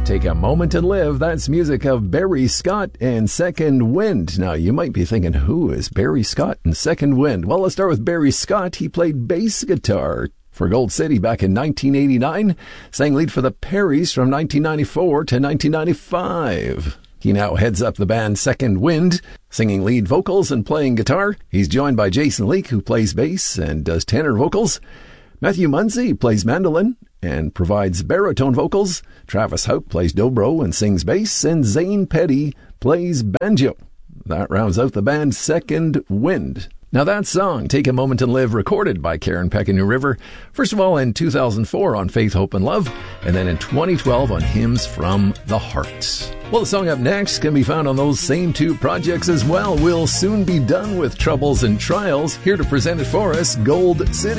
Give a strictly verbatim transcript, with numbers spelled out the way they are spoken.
Take a Moment and Live. That's music of Barry Scott and Second Wind. Now, you might be thinking, who is Barry Scott and Second Wind? Well, let's start with Barry Scott. He played bass guitar for Gold City back in nineteen eighty-nine, sang lead for the Perrys from nineteen ninety-four to nineteen ninety-five. He now heads up the band Second Wind, singing lead vocals and playing guitar. He's joined by Jason Leake, who plays bass and does tenor vocals. Matthew Munsey plays mandolin and provides baritone vocals. Travis Houck plays dobro and sings bass, and Zane Petty plays banjo. That rounds out the band Second Wind. Now that song, Take a Moment and Live, recorded by Karen Peck in New River, first of all in two thousand four on Faith, Hope and Love, and then in twenty twelve on Hymns from the Heart. Well, the song up next can be found on those same two projects as well. We'll soon be done with Troubles and Trials. Here to present it for us, Gold City.